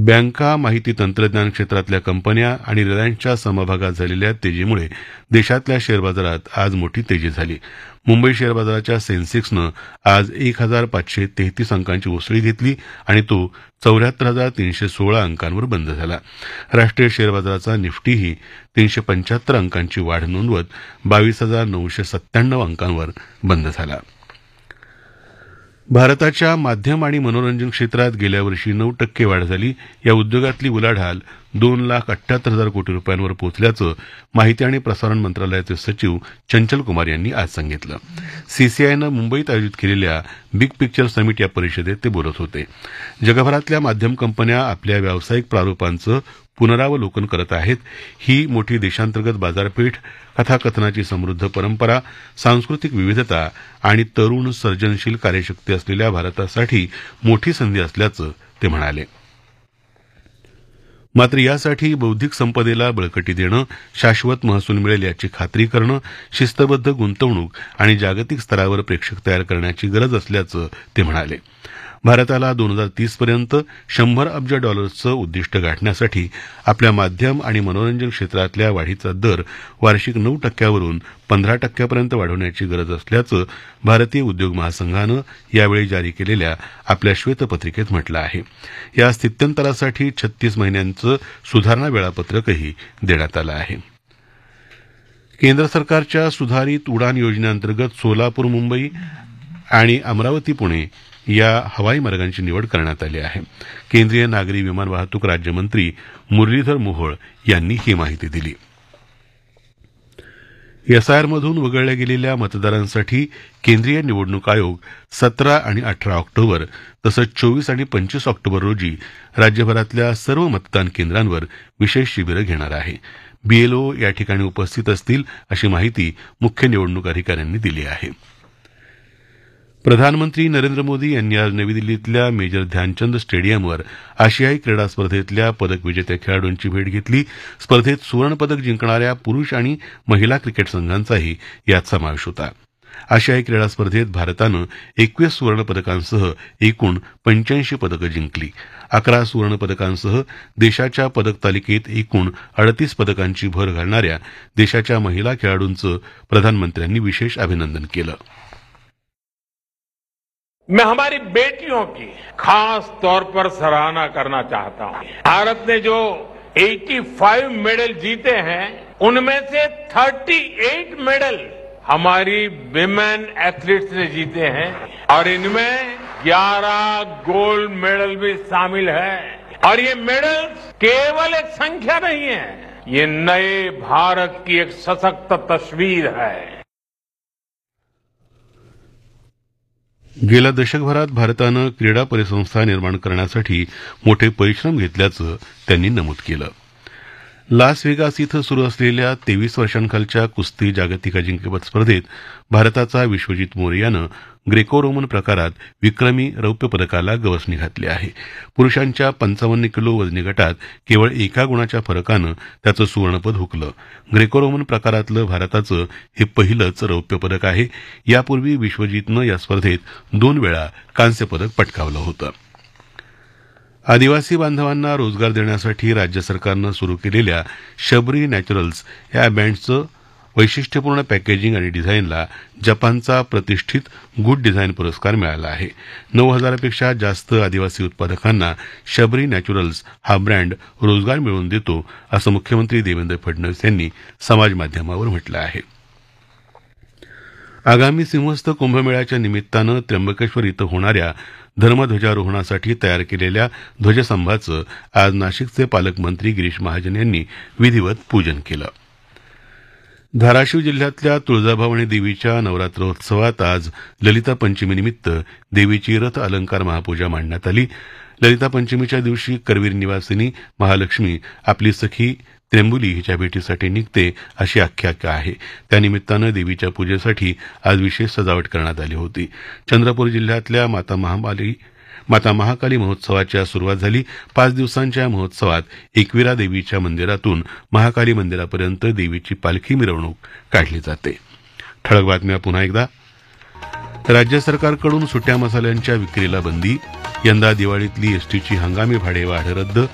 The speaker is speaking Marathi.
बँका, माहिती तंत्रज्ञान क्षेत्रातल्या कंपन्या आणि रिलायन्सच्या समभागात झालेल्या तेजीमुळे देशातल्या शेअर बाजारात आज मोठी तेजी झाली. मुंबई शेअर बाजाराच्या सेन्सेक्सनं आज 1,533 अंकांची उसळी घेतली आणि तो 74,316 अंकांवर बंद झाला. राष्ट्रीय शेअर बाजाराचा निफ्टीही 375 अंकांची वाढ नोंदवत 22,997 अंकांवर बंद झाला. भारताच्या माध्यम आणि मनोरंजन क्षेत्रात गेल्या वर्षी 9% वाढ झाली. या उद्योगातली उलाढाल 2,78,000 कोटी रुपयांवर पोहोचल्याचं माहिती आणि प्रसारण मंत्रालयाचे सचिव चंचल कुमार यांनी आज सांगितलं. सीसीआयनं मुंबईत आयोजित केलेल्या बिग पिक्चर समिट या परिषदेत ते बोलत होते. जगभरातल्या माध्यम कंपन्या आपल्या व्यावसायिक प्रारूपांचं पुनरावलोकन करत आहेत. ही मोठी देशांतर्गत बाजारपेठ, कथाकथनाची समृद्ध परंपरा, सांस्कृतिक विविधता आणि तरुण सर्जनशील कार्यशक्ती असलेल्या भारतासाठी मोठी संधी असल्याचं ते म्हणाले. मात्र यासाठी बौद्धिक संपदेला बळकटी देणं, शाश्वत महसूल मिळेल याची खात्री करणं, शिस्तबद्ध गुंतवणूक आणि जागतिक स्तरावर प्रेक्षक तयार करण्याची गरज असल्याचं ते म्हणाले. भारताला 2030 पर्यंत $100 अब्ज उद्दिष्ट गाठण्यासाठी आपल्या माध्यम आणि मनोरंजन क्षेत्रातल्या वाढीचा दर वार्षिक 9% वरून 15% वाढवण्याची गरज असल्याचं भारतीय उद्योग महासंघानं यावेळी जारी केलेल्या आपल्या श्वेतपत्रिकेत म्हटलं आहे. या स्थित्यंतरासाठी 36 महिन्यांचं सुधारणा वेळापत्रकही देण्यात आलं आहे. केंद्र सरकारच्या सुधारित उडान योजनेअंतर्गत सोलापूर मुंबई आणि अमरावती पुणे या हवाई मार्गांची निवड करण्यात आली आहे. केंद्रीय नागरी विमान वाहतूक राज्यमंत्री मुरलीधर मोहोळ यांनी ही माहिती दिली. एसआयआरमधून वगळल्या गेलेल्या मतदारांसाठी केंद्रीय निवडणूक आयोग 17 आणि 18 ऑक्टोबर तसंच 24 आणि 25 ऑक्टोबर रोजी राज्यभरातल्या सर्व मतदान केंद्रांवर विशेष शिबिरं घेणार आहे. बीएलओ या ठिकाणी उपस्थित असतील अशी माहिती मुख्य निवडणूक अधिकाऱ्यांनी दिली आहे. प्रधानमंत्री नरेंद्र मोदी यांनी आज नवी दिल्लीतल्या मेजर ध्यानचंद स्टेडियमवर आशियाई क्रीडा स्पर्धेतल्या पदक विजेत्या खेळाडूंची भेट घेतली. स्पर्धेत सुवर्णपदक जिंकणाऱ्या पुरुष आणि महिला क्रिकेट संघांचाही यात समावेश होता. आशियाई क्रीडा स्पर्धेत भारतानं 21 सुवर्णपदकांसह एकूण 85 पदकं जिंकली. 11 सुवर्णपदकांसह देशाच्या पदक तालिकेत एकूण 38 पदकांची भर घालणाऱ्या देशाच्या महिला खेळाडूंचं प्रधानमंत्र्यांनी विशेष अभिनंदन केलं. मैं हमारी बेटियों की खास तौर पर सराहना करना चाहता हूं. भारत ने जो 85 मेडल जीते हैं उनमें से 38 मेडल हमारी विमेन एथलीट्स ने जीते हैं और इनमें 11 गोल्ड मेडल भी शामिल है. और ये मेडल्स केवल एक संख्या नहीं है, ये नए भारत की एक सशक्त तस्वीर है. गेल्या दशकभरात भारतानं क्रीडा परिसंस्था निर्माण करण्यासाठी मोठे परिश्रम घेतल्याचं त्यांनी नमूद केलं. लास व्हेगास इथं सुरू असलेल्या 23 वर्षांखालच्या कुस्ती जागतिक अजिंक्यपद स्पर्धेत भारताचा विश्वजित मोरे ग्रेको रोमन प्रकारात विक्रमी रौप्य पदकाला गवसणी घातली आहे. पुरुषांच्या 55 किलो वजनी गटात केवळ एका गुणाच्या फरकानं त्याचं सुवर्णपद हुकलं. ग्रेको रोमन प्रकारातलं भारताचं हे पहिलंच रौप्य पदक आहे. यापूर्वी विश्वजितनं या स्पर्धेत 2 वेळा कांस्य पदक पटकावलं होतं. आदिवासी बांधवांना रोजगार देण्यासाठी राज्य सरकारनं सुरू केलेल्या शबरी नॅचरल्स या बँडचं वैशिष्ट्यपूर्ण पॅकेजिंग आणि डिझाईनला जपानचा प्रतिष्ठित गुड डिझाईन पुरस्कार मिळाला आहे. 9,000पेक्षा जास्त आदिवासी उत्पादकांना शबरी नॅचरल्स हा ब्रँड रोजगार मिळवून देतो असं मुख्यमंत्री देवेंद्र फडणवीस यांनी समाजमाध्यमावर म्हटलं आहे. आगामी सिंहस्थ कुंभमेळ्याच्या निमित्तानं त्र्यंबकेश्वर इथं होणाऱ्या धर्मध्वजारोहणासाठी तयार केलेल्या ध्वजस्तंभाचं आज नाशिकचे पालकमंत्री गिरीश महाजन यांनी विधिवत पूजन केलं. धाराशिव जिल्ह्यातल्या तुळजाभवानी देवीच्या नवरात्रोत्सवात आज ललिता पंचमीनिमित्त देवीची रथ अलंकार महापूजा मांडण्यात आली. ललिता पंचमीच्या दिवशी करवीर निवासिनी महालक्ष्मी आपली सखी त्र्यंबुली हिच्या भेटीसाठी निघते अशी आख्यायिका आहे. त्यानिमित्तानं देवीच्या पूजेसाठी आज विशेष सजावट करण्यात आली होती. चंद्रपूर जिल्ह्यातल्या माता महाकाली महोत्सवाची आज सुरुवात झाली. 5 दिवसांच्या या महोत्सवात एकविरा देवीच्या मंदिरातून महाकाली मंदिरापर्यंत देवीची पालखी मिरवणूक काढली जाते. ठळक बातम्या पुन्हा एकदा. राज्य सरकारकडून सुट्या मसाल्यांच्या विक्रीला बंदी. यंदा दिवाळीतली एसटीची हंगामी भाडेवाढ रद्द.